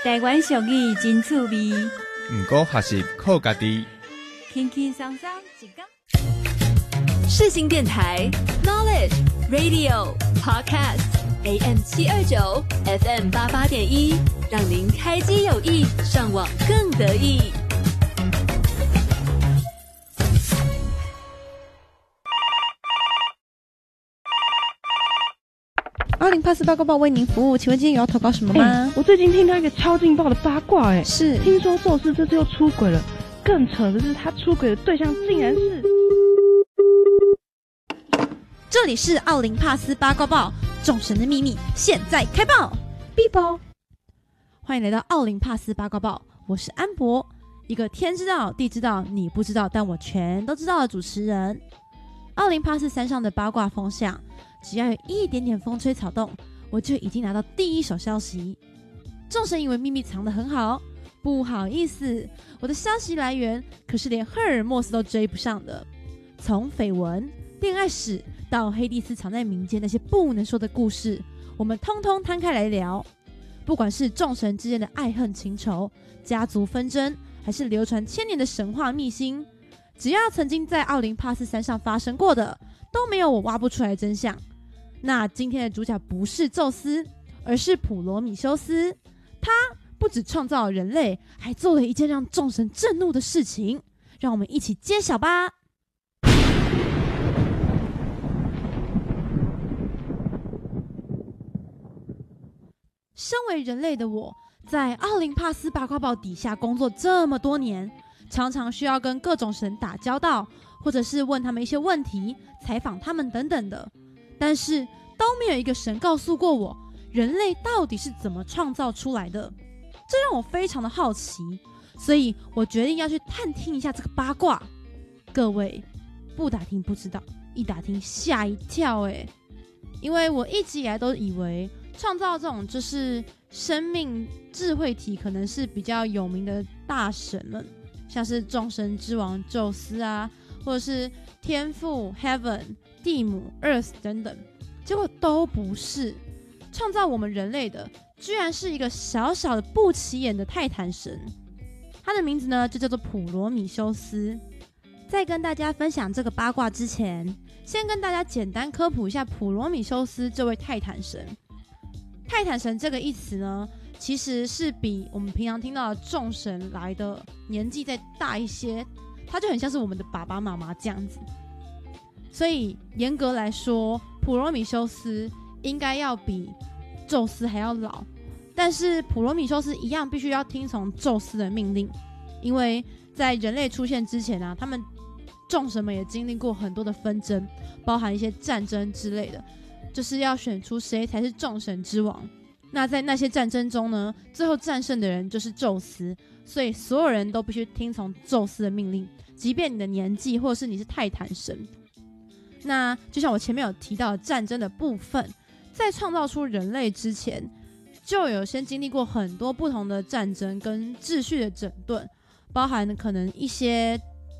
台湾俗语真趣味， 不过学习靠家己， 轻轻松松一天。 世新电台 Knowledge Radio Podcast AM 729 FM 88.1，让您开机有益，上网更得意。 20848八卦报为您服务，请问今天有要投稿什么吗？ 我最近听到一个超劲爆的八卦， 是听说宙斯这次又出轨了，更扯的是他出轨的对象竟然是…… 这里是奥林帕斯八卦报，众神的秘密现在开爆！必报，欢迎来到奥林帕斯八卦报，我是安博，一个天知道地知道你不知道但我全都知道的主持人。奥林帕斯山上的八卦风向，只要有一点点风吹草动，我就已经拿到第一手消息。众神以为秘密藏得很好，不好意思，我的消息来源可是连赫尔墨斯都追不上的。从绯闻、恋爱史到黑帝斯藏在民间那些不能说的故事，我们通通摊开来聊。不管是众神之间的爱恨情仇、家族纷争，还是流传千年的神话秘辛，只要曾经在奥林帕斯山上发生过的，都没有我挖不出来的真相。那今天的主角不是宙斯，而是普罗米修斯。他不只创造了人类，还做了一件让众神震怒的事情，让我们一起揭晓吧。身为人类的我，在奥林帕斯八卦报底下工作这么多年，常常需要跟各种神打交道，或者是问他们一些问题，采访他们等等的，但是都没有一个神告诉过我，人类到底是怎么创造出来的。这让我非常的好奇，所以我决定要去探听一下这个八卦。各位不打听不知道，一打听吓一跳因为我一直以来都以为创造这种就是生命智慧体可能是比较有名的大神们，像是众神之王宙斯啊，或者是天父 Heaven、 地母 Earth 等等，结果都不是。创造我们人类的居然是一个小小的不起眼的泰坦神，他的名字呢就叫做普罗米修斯。在跟大家分享这个八卦之前，先跟大家简单科普一下普罗米修斯这位泰坦神。泰坦神这个一词呢，其实是比我们平常听到的众神来的年纪再大一些，他就很像是我们的爸爸妈妈这样子。所以严格来说，普罗米修斯应该要比宙斯还要老，但是普罗米修斯一样必须要听从宙斯的命令，因为在人类出现之前啊，他们众神们也经历过很多的纷争，包含一些战争之类的，就是要选出谁才是众神之王。那在那些战争中呢，最后战胜的人就是宙斯，所以所有人都必须听从宙斯的命令，即便你的年纪或者是你是泰坦神。那就像我前面有提到的战争的部分，在创造出人类之前，就有先经历过很多不同的战争跟秩序的整顿，包含可能一些